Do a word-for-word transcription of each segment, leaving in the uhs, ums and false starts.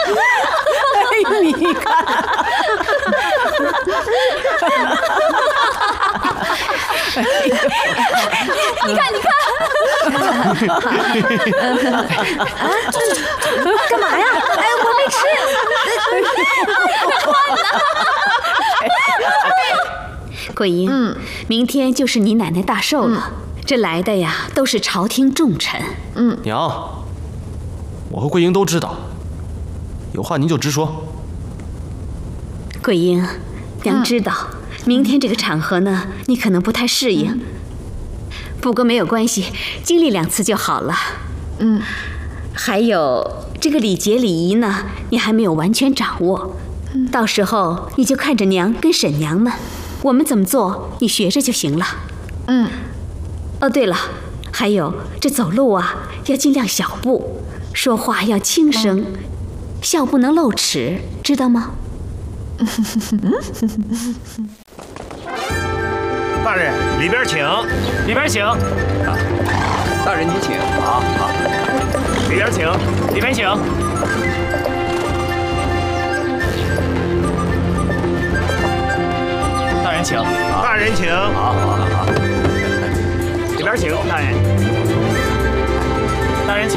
哎，你看， 你看，你看， 啊，干嘛呀？哎，我没吃。 桂英，嗯，明天就是你奶奶大寿了，嗯、这来的呀都是朝廷重臣。 嗯，娘，我和桂英都知道，有话您就直说。 桂英，娘知道，嗯、明天这个场合呢，你可能不太适应，嗯、不过没有关系，经历两次就好了。嗯，还有这个礼节礼仪呢，你还没有完全掌握，嗯、到时候你就看着娘跟婶娘们。我们怎么做，你学着就行了。嗯。哦，对了，还有这走路啊，要尽量小步，说话要轻声，嗯、笑不能露齿，知道吗？ 大人，里边请，里边请。啊， 大人您请。 好，好。里边请，里边请。大人请，大人请，好好好，里边请，大人，大人请。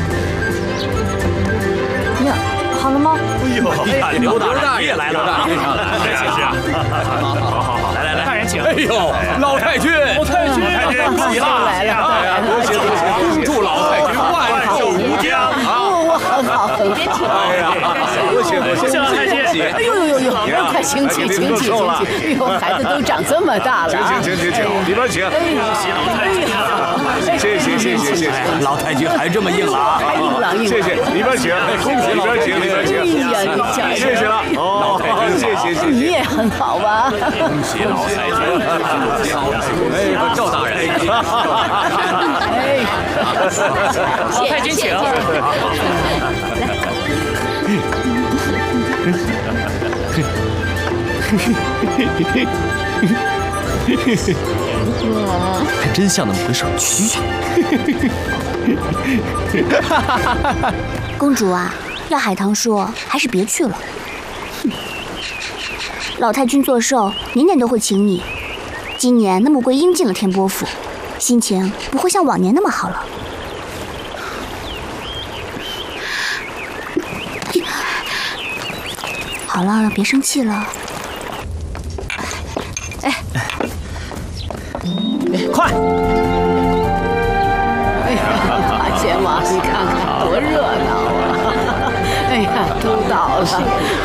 呀，好了吗？ 哎呦，刘大人你也来了，是是是，好好好，来来来，大人请。 哎呦，老太君， 老太君，老太君，恭喜了， 来了， 多谢多谢，恭祝老太君万寿无疆啊！ 我很好，很好。 哎呀，多谢多谢， 老太君。 哎呦呦呦呦，快请起，请起，请起！哎呦，孩子都长这么大了， 请请请请，里边请。 恭喜老太君啊！ 谢谢谢谢谢谢， 老太君还这么硬朗， 还硬朗硬朗。 谢谢，里边请，恭喜里边请，里边请。 哎呀，你谢谢了，老太君，谢谢谢谢。 你也很好吧？ 恭喜老太君！ 哎，赵大人， 哎， 老太君请。 还真像那么回事。嘘。 公主啊，要海棠说还是别去了。老太君做寿，年年都会请你。今年那穆桂英进了天波府，心情不会像往年那么好了。好了，别生气了。 哎， 快！ 哎呀，大姐嘛，你看看多热闹啊！哎呀，都倒了。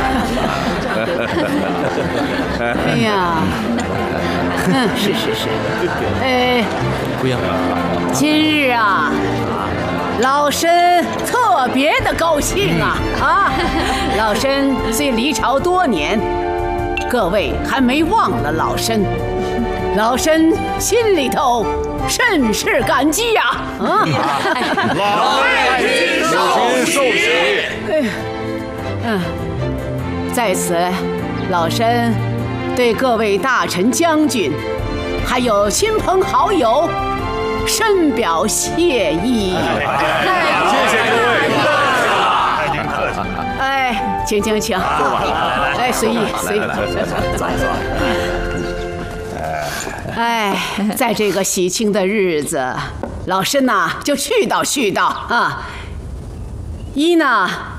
哎呀，嗯，是是是。哎， 桂英， 今日啊，老身特别的高兴啊啊！老身虽离朝多年，各位还没忘了老身，老身心里头甚是感激呀！啊， 老太君寿喜， 哎，嗯，在此，老身对各位大臣将军，还有亲朋好友，深表谢意。 谢谢各位。 哎，请请请，哎，随意随意， 坐坐。 哎，在这个喜庆的日子，老身呐就絮叨絮叨啊。一呢，